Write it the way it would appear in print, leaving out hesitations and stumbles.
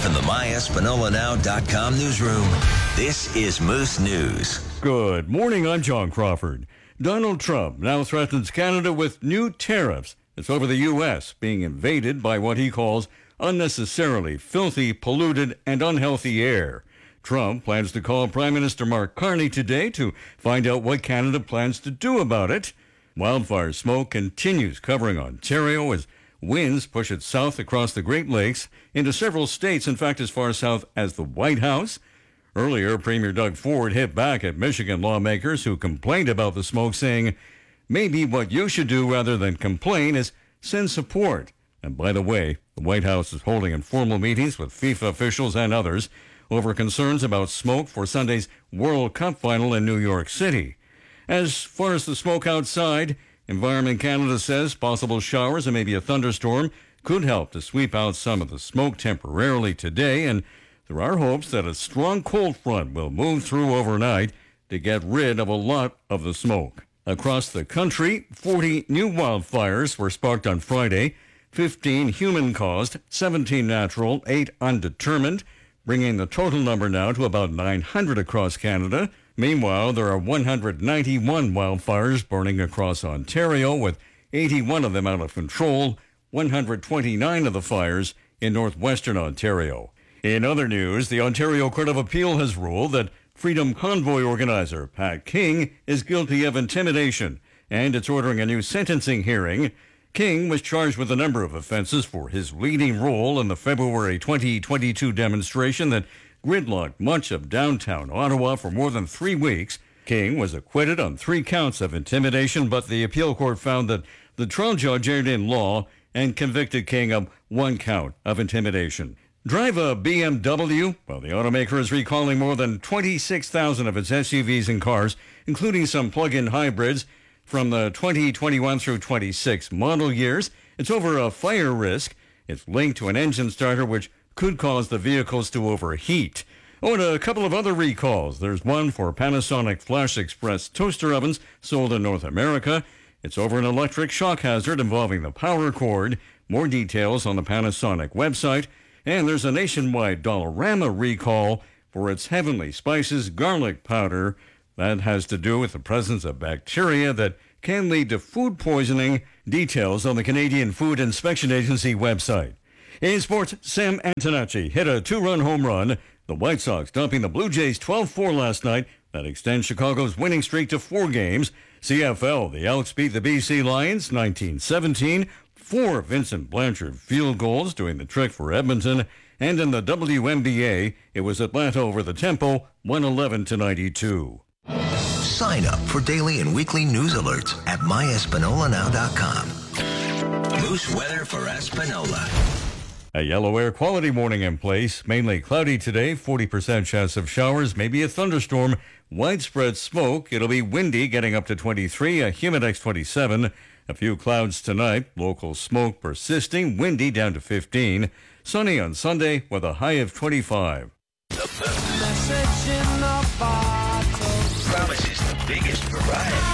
from the MyEspanolaNow.com newsroom, this is Moose News. Good morning, I'm John Crawford. Donald Trump now threatens Canada with new tariffs. It's over the U.S. being invaded by what he calls unnecessarily filthy, polluted, and unhealthy air. Trump plans to call Prime Minister Mark Carney today to find out what Canada plans to do about it. Wildfire smoke continues covering Ontario as winds push it south across the Great Lakes into several states, in fact, as far south as the White House. Earlier, Premier Doug Ford hit back at Michigan lawmakers who complained about the smoke, saying, maybe what you should do rather than complain is send support. And by the way, the White House is holding informal meetings with FIFA officials and others over concerns about smoke for Sunday's World Cup final in New York City. As far as the smoke outside, Environment Canada says possible showers and maybe a thunderstorm could help to sweep out some of the smoke temporarily today, and there are hopes that a strong cold front will move through overnight to get rid of a lot of the smoke. Across the country, 40 new wildfires were sparked on Friday, 15 human-caused, 17 natural, 8 undetermined, bringing the total number now to about 900 across Canada. Meanwhile, there are 191 wildfires burning across Ontario, with 81 of them out of control, 129 of the fires in northwestern Ontario. In other news, the Ontario Court of Appeal has ruled that Freedom Convoy organizer Pat King is guilty of intimidation, and it's ordering a new sentencing hearing. King was charged with a number of offenses for his leading role in the February 2022 demonstration that gridlocked much of downtown Ottawa for more than 3 weeks. King was acquitted on 3 counts of intimidation, but the appeal court found that the trial judge erred in law and convicted King of 1 count of intimidation. Drive a BMW? Well, the automaker is recalling more than 26,000 of its SUVs and cars, including some plug-in hybrids, from the 2021 through 26 model years. It's over a fire risk. It's linked to an engine starter which could cause the vehicles to overheat. Oh, and a couple of other recalls. There's one for Panasonic Flash Express toaster ovens sold in North America. It's over an electric shock hazard involving the power cord. More details on the Panasonic website. And there's a nationwide Dollarama recall for its Heavenly Spices garlic powder. That has to do with the presence of bacteria that can lead to food poisoning. Details on the Canadian Food Inspection Agency website. In sports, Sam Antonacci hit a 2-run home run. The White Sox dumping the Blue Jays 12-4 last night. That extends Chicago's winning streak to 4 games. CFL, the Elks beat the BC Lions 19-17. 4 Vincent Blanchard field goals doing the trick for Edmonton. And in the WNBA, it was Atlanta over the Tempo, 111-92. Sign up for daily and weekly news alerts at MyEspanolaNow.com. Moose weather for Espanola. A yellow air quality warning in place. Mainly cloudy today, 40% chance of showers, maybe a thunderstorm. Widespread smoke. It'll be windy, getting up to 23, a Humidex 27. A few clouds tonight, local smoke persisting, windy down to 15. Sunny on Sunday with a high of 25. Promises the biggest variety.